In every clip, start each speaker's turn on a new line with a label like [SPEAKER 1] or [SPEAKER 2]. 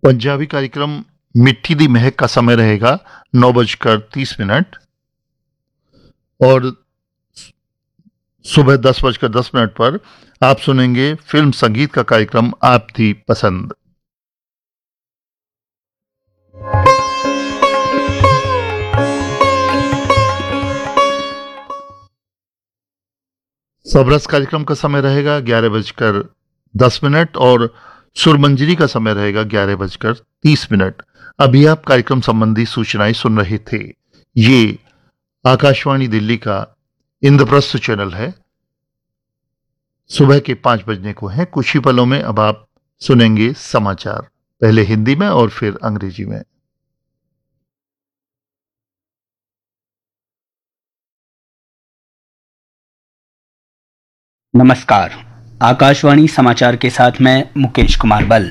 [SPEAKER 1] पंजाबी कार्यक्रम मिट्टी दी महक का समय रहेगा 9:30 और सुबह 10:10 पर आप सुनेंगे फिल्म संगीत का कार्यक्रम आप थी पसंद। सबरस कार्यक्रम का समय रहेगा 11:10 और सुरमंजरी का समय रहेगा 11:30। अभी आप कार्यक्रम संबंधी सूचनाएं सुन रहे थे। ये आकाशवाणी दिल्ली का इंद्रप्रस्थ चैनल है। सुबह के 5 बजने को हैं। कुछ ही पलों में अब आप सुनेंगे समाचार, पहले हिंदी में और फिर अंग्रेजी में।
[SPEAKER 2] नमस्कार, आकाशवाणी समाचार के साथ मैं मुकेश कुमार बल।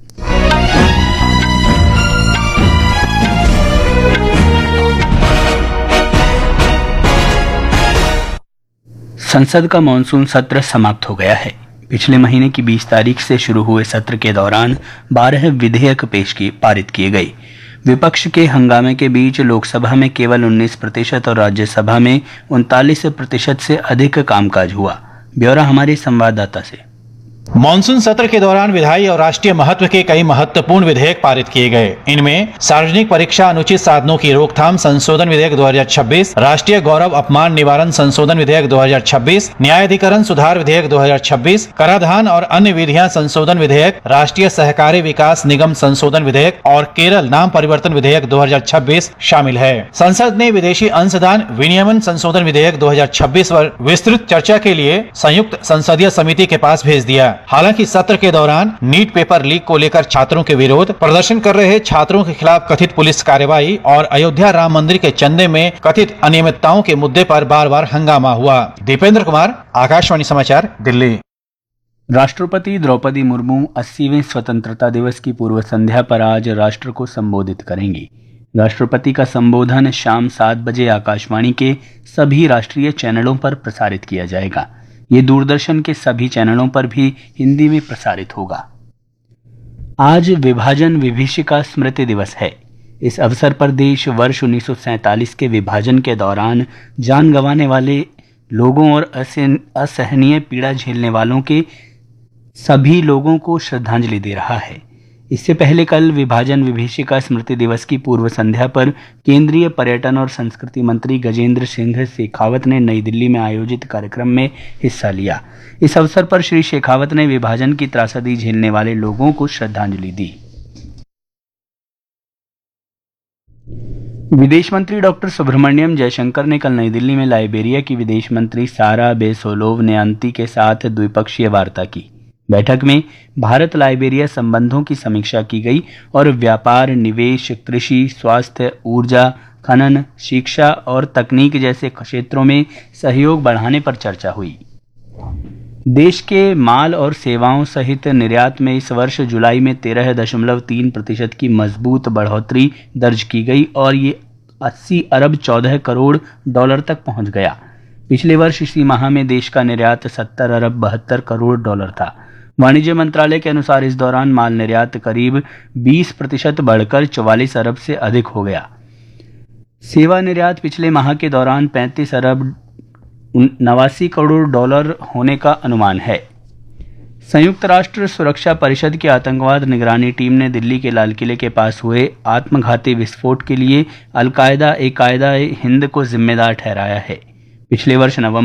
[SPEAKER 2] संसद का मॉनसून सत्र समाप्त हो गया है। पिछले महीने की 20 तारीख से शुरू हुए सत्र के दौरान 12 विधेयक पारित किए गए। विपक्ष के हंगामे के बीच लोकसभा में केवल 19% और राज्यसभा में 39% से अधिक कामकाज हुआ। ब्यौरा हमारे संवाददाता से।
[SPEAKER 3] मॉनसून सत्र के दौरान विधायी और राष्ट्रीय महत्व के कई महत्वपूर्ण विधेयक पारित किए गए। इनमें सार्वजनिक परीक्षा अनुचित साधनों की रोकथाम संशोधन विधेयक 2026, राष्ट्रीय गौरव अपमान निवारण संशोधन विधेयक 2026, न्यायाधिकरण सुधार विधेयक 2026, कराधान और अन्य विधियां संशोधन विधेयक, राष्ट्रीय सहकारी विकास निगम संशोधन विधेयक और केरल नाम परिवर्तन विधेयक 2026 शामिल है। संसद ने विदेशी अंशदान विनियमन संशोधन विधेयक 2026 पर विस्तृत चर्चा के लिए संयुक्त संसदीय समिति के पास भेज दिया। हालांकि सत्र के दौरान नीट पेपर लीक को लेकर छात्रों के विरोध, प्रदर्शन कर रहे छात्रों के खिलाफ कथित पुलिस कार्रवाई और अयोध्या राम मंदिर के चंदे में कथित अनियमितताओं के मुद्दे पर बार बार हंगामा हुआ। दीपेंद्र कुमार, आकाशवाणी समाचार, दिल्ली।
[SPEAKER 2] राष्ट्रपति द्रौपदी मुर्मू 80वें स्वतंत्रता दिवस की पूर्व संध्या पर आज राष्ट्र को संबोधित करेंगी। राष्ट्रपति का संबोधन शाम 7 बजे आकाशवाणी के सभी राष्ट्रीय चैनलों पर प्रसारित किया जाएगा। ये दूरदर्शन के सभी चैनलों पर भी हिंदी में प्रसारित होगा। आज विभाजन विभीषिका स्मृति दिवस है। इस अवसर पर देश वर्ष 1947 के विभाजन के दौरान जान गंवाने वाले लोगों और असहनीय पीड़ा झेलने वालों के सभी लोगों को श्रद्धांजलि दे रहा है। इससे पहले कल विभाजन विभीषिका स्मृति दिवस की पूर्व संध्या पर केंद्रीय पर्यटन और संस्कृति मंत्री गजेंद्र सिंह शेखावत ने नई दिल्ली में आयोजित कार्यक्रम में हिस्सा लिया। इस अवसर पर श्री शेखावत ने विभाजन की त्रासदी झेलने वाले लोगों को श्रद्धांजलि दी। विदेश मंत्री डॉक्टर सुब्रमण्यम जयशंकर ने कल नई दिल्ली में लाइबेरिया की विदेश मंत्री सारा बेसोलोव-न्यांती के साथ द्विपक्षीय वार्ता की। बैठक में भारत लाइबेरिया संबंधों की समीक्षा की गई और व्यापार, निवेश, कृषि, स्वास्थ्य, ऊर्जा, खनन, शिक्षा और तकनीक जैसे क्षेत्रों में सहयोग बढ़ाने पर चर्चा हुई। देश के माल और सेवाओं सहित निर्यात में इस वर्ष जुलाई में 13.3% की मजबूत बढ़ोतरी दर्ज की गई और ये 80 अरब 14 करोड़ डॉलर तक पहुंच गया। पिछले वर्ष इसी माह में देश का निर्यात 70 अरब 72 करोड़ डॉलर था। वाणिज्य मंत्रालय के अनुसार इस दौरान माल निर्यात करीब 20% बढ़कर 44 अरब से अधिक हो गया। सेवा निर्यात पिछले माह के दौरान 35 अरब 89 करोड़ डॉलर होने का अनुमान है। संयुक्त राष्ट्र सुरक्षा परिषद की आतंकवाद निगरानी टीम ने दिल्ली के लाल किले के पास हुए आत्मघाती विस्फोट के लिए अल-कायदा-ए-कायदा-ए-हिंद को जिम्मेदार ठहराया है। पिछले वर्ष नवंबर